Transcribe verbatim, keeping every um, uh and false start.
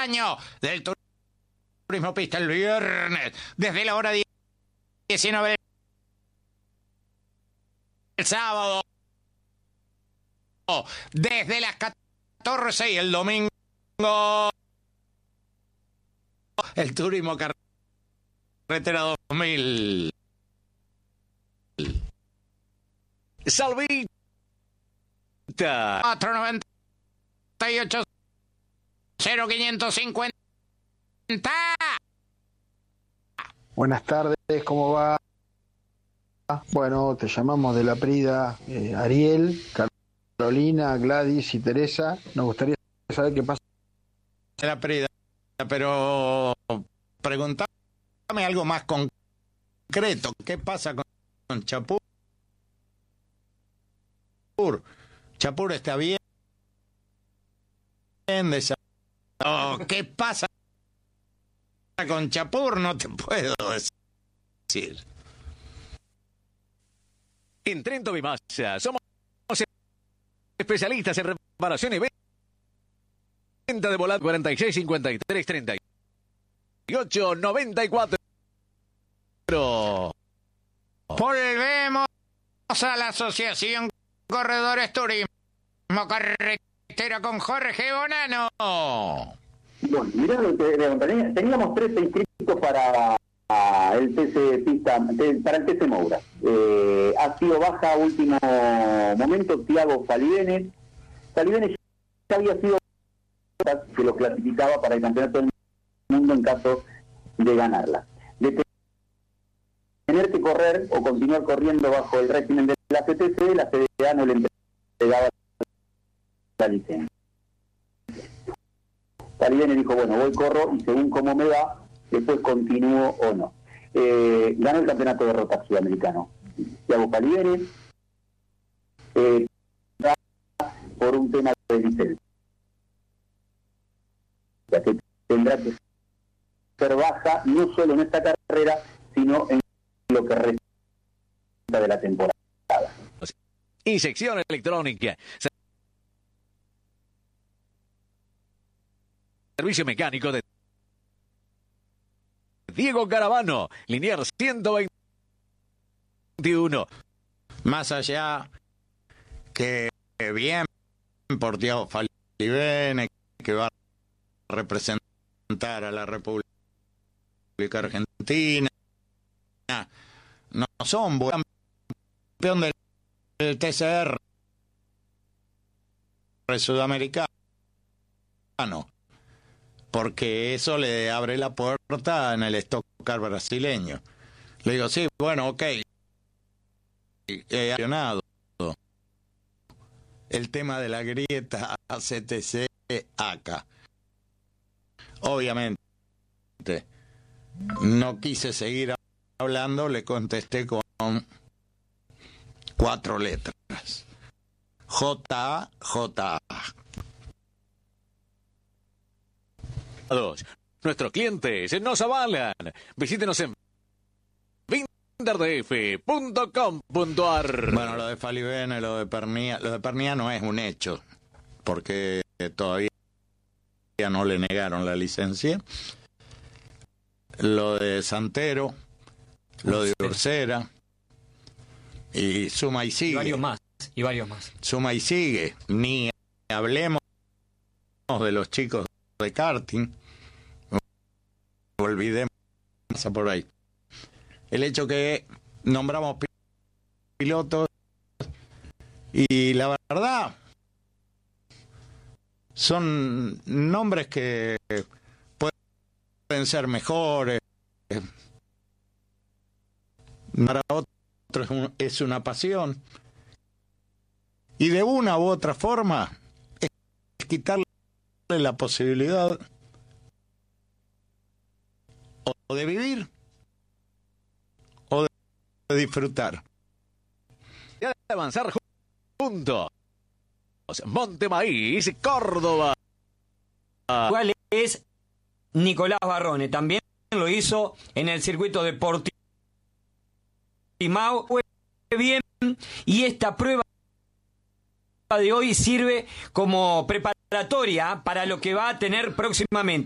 año del Turismo Pista el viernes, desde la hora diecinueve el sábado, desde las catorce y el domingo, el Turismo Carretera dos mil. Salvita cuatro noventa y ocho cero quinientos cincuenta. Buenas tardes, ¿cómo va? Bueno, te llamamos de la Prida, eh, Ariel, Carolina, Gladys y Teresa. Nos gustaría saber qué pasa. De la Prida, pero preguntame algo más concreto. ¿Qué pasa con, con Chapur? Chapur está bien. Oh, ¿qué pasa con Chapur? No te puedo decir. en Trento Bimasa. Somos especialistas en reparación y venta de volante cuarenta y seis cincuenta y tres treinta y ocho noventa y cuatro. Volvemos a la Asociación Corredores Turismo Carretera con Jorge Bonano. Bueno, mirá lo que teníamos trece inscritos para el T C Pista, para el T C Moura. Eh, ha sido baja a último momento Thiago Salivenes. Salivenes ya había sido que lo clasificaba para el Campeonato del Mundo en caso de ganarla. De tener que correr o continuar corriendo bajo el régimen de la C T C, la C D A no le entregaba la licencia. Salivenes dijo, bueno, voy, corro y según cómo me va, después continúo o no. Eh, ganó el campeonato de rota sudamericano. Thiago Salivenes, eh, por un tema de licencia, que tendrá que ser baja no solo en esta carrera, sino en lo que resta de la temporada. Inyección electrónica. Servicio mecánico de Diego Caravano, Liniers ciento veintiuno. Más allá que bien por Thiago Salivenes, que va a representar a la República Argentina, no son buen campeón del T C R sudamericano, porque eso le abre la puerta en el Stock Car brasileño. Le digo, sí, bueno, ok, he accionado el tema de la grieta A C T C A C A. Obviamente no quise seguir hablando, le contesté con cuatro letras: J A J A. Nuestros clientes nos avalan. Visítenos en winterdf punto com punto a r. Bueno, lo de Salivenes, lo de Pernía, lo de Pernía no es un hecho, porque todavía no le negaron la licencia. Lo de Santero, lo de Ursera, y suma y sigue. Y varios más, y varios más. Suma y sigue. Ni hablemos de los chicos de karting. Olvidemos por ahí. El hecho que nombramos pilotos y la verdad son nombres que pueden ser mejores. Para otros es una pasión. Y de una u otra forma es quitarle la posibilidad o de vivir o de disfrutar. Y de avanzar juntos. Montemaíz, Córdoba. ¿Cuál es Nicolás Barrone? También lo hizo en el circuito de Portimao. Fue bien, y esta prueba de hoy sirve como preparatoria para lo que va a tener próximamente.